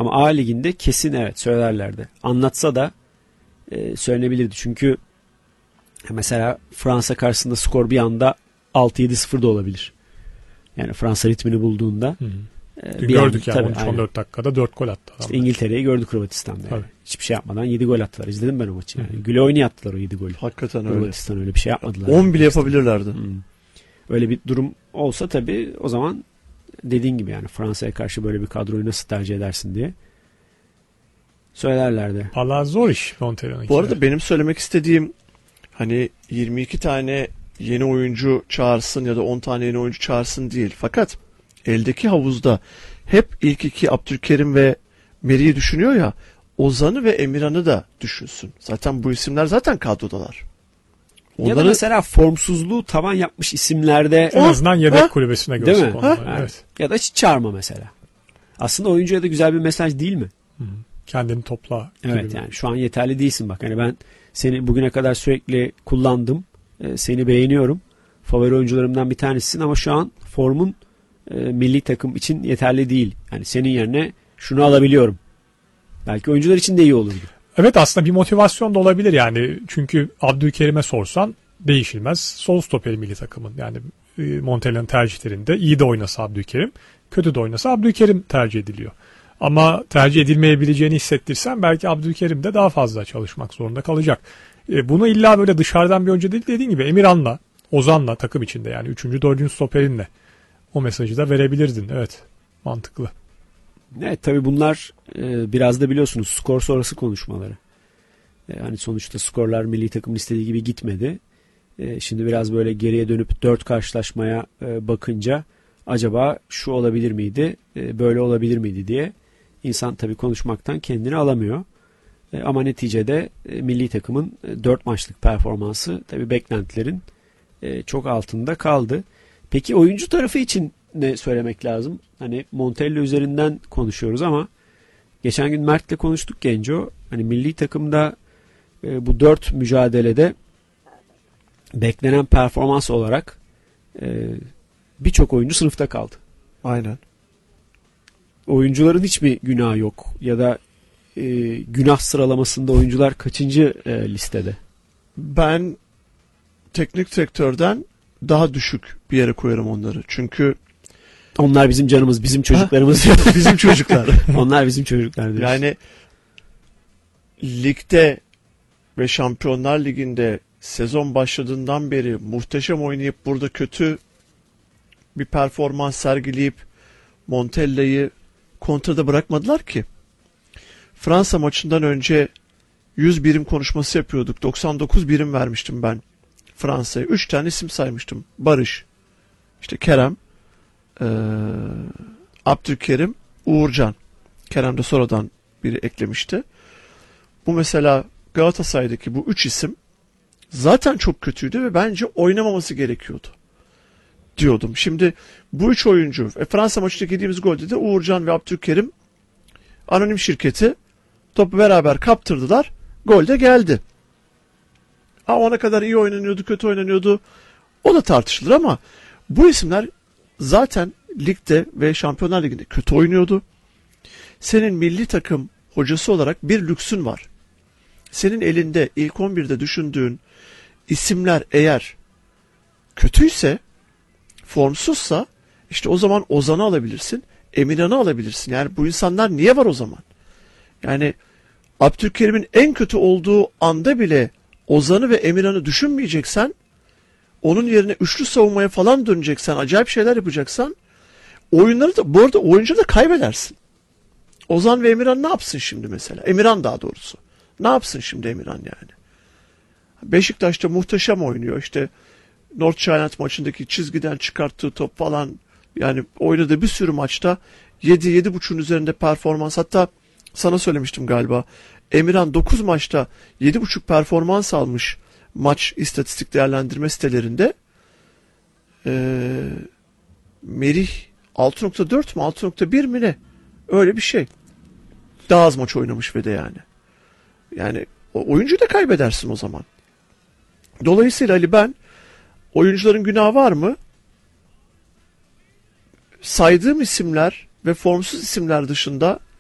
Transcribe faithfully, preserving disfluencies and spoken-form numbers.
Ama A liginde kesin evet söylerlerdi. Anlatsa da e, söylenebilirdi. Çünkü mesela Fransa karşısında skor bir anda altı yedi sıfır da olabilir. Yani Fransa ritmini bulduğunda. Hı hı. E, bir gördük anda, yani on üç on dört dakikada dört gol attı. İşte İngiltere'yi gördük Hırvatistan'da. Yani. Hiçbir şey yapmadan yedi gol attılar. İzledim ben o maçı. Yani. Güle oynaya attılar o yedi golü. Hakikaten öyle. Hırvatistan öyle bir şey yapmadılar. on bile yapabilirlerdi. Hı. Öyle bir durum olsa tabii o zaman dediğin gibi yani Fransa'ya karşı böyle bir kadroyu nasıl tercih edersin diye söylerlerdi. Vallahi zor iş Montella'nın. Bu arada benim söylemek istediğim hani yirmi iki tane yeni oyuncu çağırsın ya da on tane yeni oyuncu çağırsın değil. Fakat eldeki havuzda hep ilk iki Abdülkerim ve Meri'yi düşünüyor ya, Ozan'ı ve Emirhan'ı da düşünsün. Zaten bu isimler zaten kadrodalar. Onları... Ya da mesela formsuzluğu tavan yapmış isimlerde en azından yedek ha? kulübesine görsün. Değil mi? Onları, evet. Evet. Ya da hiç çağırma mesela. Aslında oyuncuya da güzel bir mesaj değil mi? Hı-hı. Kendini topla. Evet yani şu an yeterli değilsin bak. Hani ben seni bugüne kadar sürekli kullandım. Ee, seni beğeniyorum. Favori oyuncularımdan bir tanesisin ama şu an formun e, milli takım için yeterli değil. Yani senin yerine şunu alabiliyorum. Belki oyuncular için de iyi olurdu. Evet aslında bir motivasyon da olabilir yani. Çünkü Abdülkerim'e sorsan değişilmez. Sol stoperi milli takımın. Yani Montella'nın tercihlerinde iyi de oynasa Abdülkerim, kötü de oynasa Abdülkerim tercih ediliyor. Ama tercih edilmeyebileceğini hissettirsen belki Abdülkerim de daha fazla çalışmak zorunda kalacak. E, bunu illa böyle dışarıdan bir oyuncu değil, dediğin gibi Emirhan'la, Ozan'la takım içinde yani üçüncü dördüncü stoperinle o mesajı da verebilirdin. Evet, mantıklı. Evet tabii bunlar e, biraz da biliyorsunuz skor sonrası konuşmaları. E, hani sonuçta skorlar milli takımın istediği gibi gitmedi. E, şimdi biraz böyle geriye dönüp dört karşılaşmaya e, bakınca acaba şu olabilir miydi, e, böyle olabilir miydi diye insan tabii konuşmaktan kendini alamıyor. E, ama neticede e, milli takımın e, dört maçlık performansı tabii beklentilerin e, çok altında kaldı. Peki oyuncu tarafı için ne söylemek lazım? Hani Montella üzerinden konuşuyoruz ama geçen gün Mert'le konuştuk Genco. Hani milli takımda e, bu dört mücadelede beklenen performans olarak e, birçok oyuncu sınıfta kaldı. Aynen. Oyuncuların hiçbir günahı yok ya da e, günah sıralamasında oyuncular kaçıncı e, listede? Ben teknik direktörden daha düşük bir yere koyarım onları. Çünkü onlar bizim canımız, bizim çocuklarımız. Bizim çocuklar. Onlar bizim çocuklar diyorsun. Yani ligde ve Şampiyonlar Ligi'nde sezon başladığından beri muhteşem oynayıp burada kötü bir performans sergileyip Montella'yı kontrada bırakmadılar ki. Fransa maçından önce yüz birim konuşması yapıyorduk. doksan dokuz birim vermiştim ben Fransa'ya. üç tane isim saymıştım. Barış, işte Kerem, Ee, Abdülkerim, Uğurcan. Kerem de sonradan biri eklemişti. Bu mesela Galatasaray'daki bu üç isim zaten çok kötüydü ve bence oynamaması gerekiyordu diyordum. Şimdi bu üç oyuncu e, Fransa maçındaki yediğimiz golde de Uğurcan ve Abdülkerim anonim şirketi topu beraber kaptırdılar. Gol de geldi. Ha, ona kadar iyi oynanıyordu, kötü oynanıyordu. O da tartışılır ama bu isimler zaten ligde ve Şampiyonlar Ligi'nde kötü oynuyordu. Senin milli takım hocası olarak bir lüksün var. Senin elinde ilk on birde düşündüğün isimler eğer kötüyse, formsuzsa işte o zaman Ozan'ı alabilirsin, Emirhan'ı alabilirsin. Yani bu insanlar niye var o zaman? Yani Abdülkerim'in en kötü olduğu anda bile Ozan'ı ve Emirhan'ı düşünmeyeceksen, onun yerine üçlü savunmaya falan döneceksen, acayip şeyler yapacaksan oyunları da bu arada oyuncu da kaybedersin. Ozan ve Emirhan ne yapsın şimdi mesela? Emirhan daha doğrusu. Ne yapsın şimdi Emirhan yani? Beşiktaş'ta muhteşem oynuyor. İşte North maçındaki çizgiden çıkarttığı top falan, yani oynadığı bir sürü maçta yedi yedi buçuğun üzerinde performans. Hatta sana söylemiştim galiba. Emirhan dokuz maçta yedi buçuk performans almış maç istatistik değerlendirme sitelerinde. Ee, Merih altı nokta dört mü altı nokta bir mi ne? Öyle bir şey. Daha az maç oynamış ve de yani. Yani o oyuncuyu da kaybedersin o zaman. Dolayısıyla Ali, ben oyuncuların günahı var mı? Saydığım isimler ve formsuz isimler dışında